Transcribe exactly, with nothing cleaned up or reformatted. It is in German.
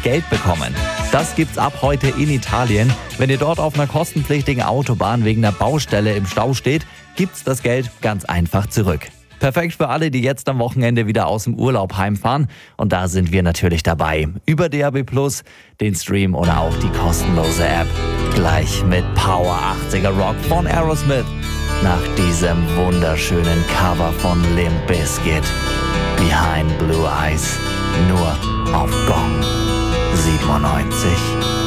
Geld bekommen. Das gibt's ab heute in Italien. Wenn ihr dort auf einer kostenpflichtigen Autobahn wegen einer Baustelle im Stau steht, gibt's das Geld ganz einfach zurück. Perfekt für alle, die jetzt am Wochenende wieder aus dem Urlaub heimfahren. Und da sind wir natürlich dabei. Über D A B plus, den Stream oder auch die kostenlose App. Gleich mit Power achtziger Rock von Aerosmith. Nach diesem wunderschönen Cover von Limp Bizkit. Behind Blue Eyes. Nur auf Gong siebenundneunzig.